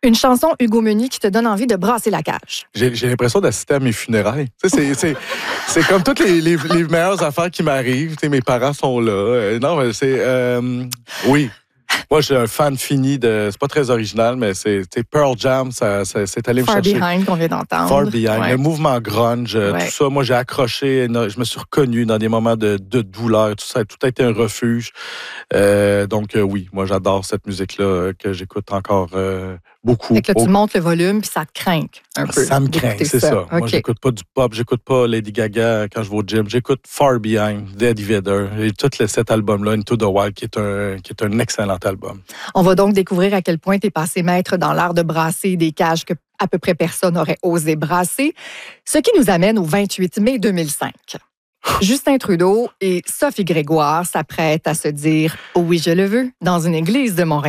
Une chanson Hugo Meunier qui te donne envie de brasser la cage. J'ai l'impression d'assister à mes funérailles. Tu sais, c'est comme toutes les meilleures affaires qui m'arrivent. Tu sais, mes parents sont là. Non, mais c'est... oui. Moi, je suis un fan fini de... C'est pas très original, mais c'est Pearl Jam, c'est allé me Far chercher. Behind qu'on vient d'entendre. Far Behind, Ouais. le mouvement grunge, Ouais. tout ça. Moi, j'ai accroché, je me suis reconnu dans des moments de douleur. Tout ça, tout a été un refuge. Donc, oui, moi, j'adore cette musique-là que j'écoute encore beaucoup. Fait que là, tu montes le volume puis ça te craint un peu. Ça me craint, d'écouter c'est ça. Moi, OK. j'écoute pas du pop, j'écoute pas Lady Gaga quand je vais au gym. J'écoute Far Behind, d'Eddie Vedder et tout cet album-là, Into the Wild, qui est un excellent album. On va donc découvrir à quel point tu es passé maître dans l'art de brasser des cages que à peu près personne n'aurait osé brasser. Ce qui nous amène au 28 mai 2005. Justin Trudeau et Sophie Grégoire s'apprêtent à se dire « Oui, je le veux » dans une église de Montréal.